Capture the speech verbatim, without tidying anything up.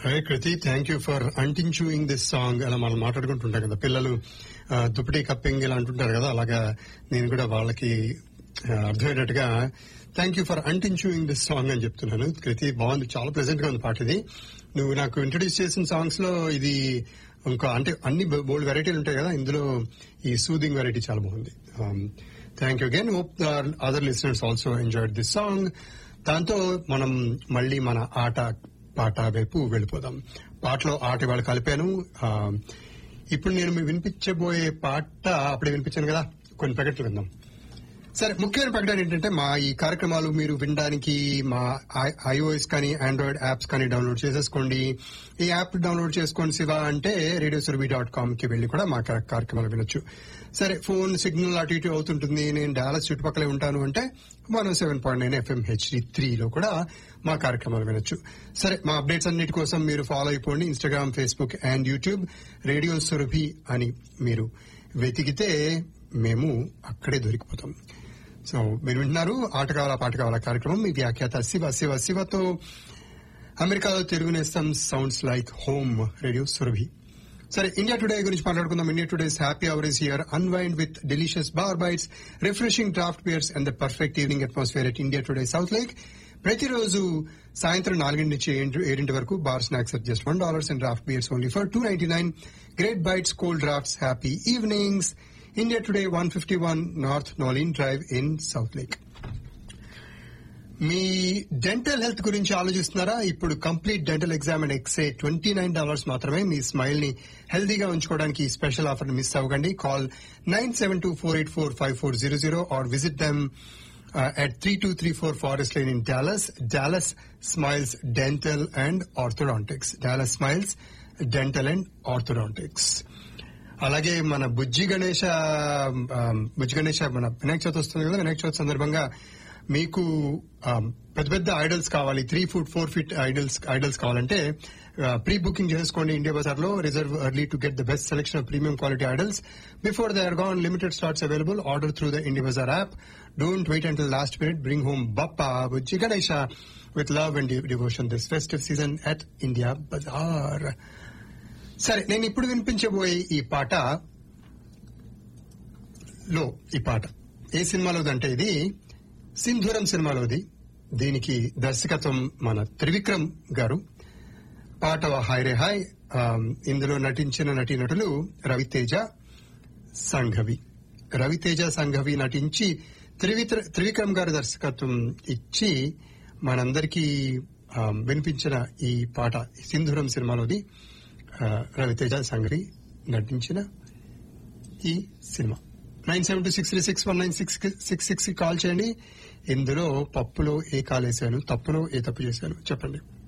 Hi Kriti, thank you for అంటించూయింగ్ this song. అలా మనం మాట్లాడుకుంటుంటాం కదా, పిల్లలు దుప్పటి కప్పింగ్ ఇలా అంటుంటారు కదా, అలాగా నేను కూడా వాళ్ళకి అర్థమయ్యేటట్టుగా thank you for అంటించూయింగ్ this song అని చెప్తున్నాను. కృతి, బాగుంది, చాలా ప్లెజెంట్ గా ఉంది పాట ఇది. నువ్వు నాకు ఇంట్రడ్యూస్ చేసిన సాంగ్స్ లో ఇది ఇంకా అంటే అన్ని బోల్డ్ వెరైటీలు ఉంటాయి కదా, ఇందులో ఈ సూదింగ్ వెరైటీ చాలా బాగుంది. Thank you again. Hope other listeners also enjoyed this song. దాంతో మనం మళ్ళీ మన ఆట పాట వైపు వెళ్ళిపోదాం. పాటలో ఆట వాళ్ళు కలిపాను. ఇప్పుడు నేను మీకు వినిపించబోయే పాట అప్పుడే వినిపించాను కదా, కొన్ని ప్రకటనలు విందాం. సరే, ముఖ్యమైన ప్రకటన ఏంటంటే మా ఈ కార్యక్రమాలు మీరు వినడానికి మా ఐఓఎస్ కానీ ఆండ్రాయిడ్ యాప్స్ కానీ డౌన్లోడ్ చేసేసుకోండి. ఈ యాప్ డౌన్లోడ్ చేసుకోండి శివ అంటే రేడియో సురభి డాట్ కామ్ కి వెళ్లి కూడా మా కార్యక్రమాలు వినొచ్చు. సరే, ఫోన్ సిగ్నల్ అటు ఇటు అవుతుంటుంది, నేను డాలస్ చుట్టుపక్కలే ఉంటాను అంటే one seven point nine FM HD త్రీలో కూడా మా కార్యక్రమాలు వినొచ్చు. సరే, మా అప్డేట్స్ అన్నిటి కోసం మీరు ఫాలో అయిపోండి. Instagram, Facebook and YouTube radio Surabhi అని మీరు వెతికితే మేము అక్కడే దొరికిపోతాం. సో మీరు వింటున్నారు ఆట కావాలా పాట కావాలా కార్యక్రమం. మీ వ్యాఖ్యాత శివ శివ శివతో అమెరికాలో తెలుగు నేస్తం sounds like home radio Surabhi. సరే, ఇండియా టుడే గురించి మాట్లాడుకుందాం. India today's happy hour is here. Unwind with delicious bar bytes, refreshing draft beers and the perfect evening atmosphere at India today south lake. ప్రతిరోజు సాయంత్రం నాలుగింటి నుంచి ఏడింటి వరకు bar snacks at just one dollars and draft beers only for two ninety nine. Great bytes, cold drafts, happy evenings. India today one fifty one north నోలిన్ drive in south lake. Me dental health గురించి ఆలోచిస్తున్నారా? ఇప్పుడు complete dental exam and x ray twenty nine dollars మాత్రమే. మీ smile ని హెల్దీగా ఉంచుకోవడానికి ఈ special offer miss అవ్వకండి. Call nine seven two four eight four five four zero zero or visit them at three two three four Forest Lane in Dallas. Dallas Smiles Dental and Orthodontics. Dallas Smiles Dental and Orthodontics. అలాగే మన బుజ్జి గణేష బుజ్జి గణేష మన వినాయక చవితి వస్తుంది కదా, వినాయక చవితి సందర్భంగా మీకు పెద్ద పెద్ద idols కావాలి, three foot four feet idols idols కావాలంటే ప్రీ బుకింగ్ చేసుకోండి ఇండియా బజార్ లో. Reserve early to get the best selection of premium quality idols before they are gone. Limited slots available. Order through the India Bazaar app. Don't wait until last minute. Bring home Bappa Bujji Ganesha with love and devotion this festive season at India Bazaar. సరే, నేను ఇప్పుడు వినిపించబోయే ఈ పాట లో ఈ పాట ఏ సినిమాలోది అంటే ఇది సింధూరం సినిమాలోది. దీనికి దర్శకత్వం మన త్రివిక్రమ్ గారు. పాట హాయ్ రే హాయ్. ఇందులో నటించిన నటీనటులు రవితేజ, సంఘవి. రవితేజ, సంఘవి నటించి త్రివిక్రమ్ గారి దర్శకత్వం ఇచ్చి మనందరికీ వినిపించిన ఈ పాట సింధూరం సినిమాలోది. రవితేజ, సంఘవి నటించిన ఈ cinema. Nine seven two six three six one nine six six six call చేయండి. ఇందులో పప్పులో ఏ కాలేశాను, తప్పులో ఏ తప్పు చేశాను చెప్పండి.